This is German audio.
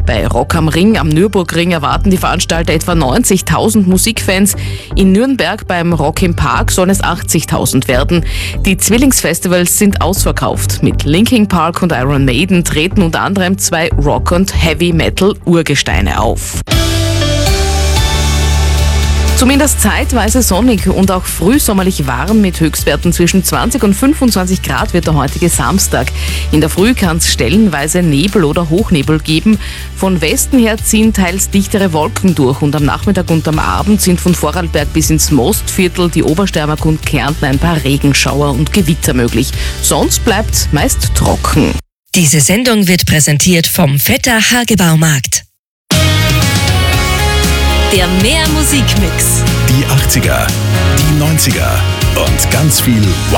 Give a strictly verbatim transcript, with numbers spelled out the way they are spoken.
Bei Rock am Ring am Nürburgring erwarten die Veranstalter etwa neunzigtausend Musikfans. In Nürnberg beim Rock im Park sollen es achtzigtausend werden. Die Zwillingsfestivals sind ausverkauft. Mit Linkin Park und Iron Maiden treten unter anderem zwei Rock- und Heavy-Metal-Urgesteine auf. Zumindest zeitweise sonnig und auch frühsommerlich warm mit Höchstwerten zwischen zwanzig und fünfundzwanzig Grad wird der heutige Samstag. In der Früh kann es stellenweise Nebel oder Hochnebel geben. Von Westen her ziehen teils dichtere Wolken durch und am Nachmittag und am Abend sind von Vorarlberg bis ins Mostviertel, die Obersteiermark und Kärnten ein paar Regenschauer und Gewitter möglich. Sonst bleibt meist trocken. Diese Sendung wird präsentiert vom Vetter Hagebaumarkt. Der Mehr Musikmix. Die achtziger, die neunziger und ganz viel Wow.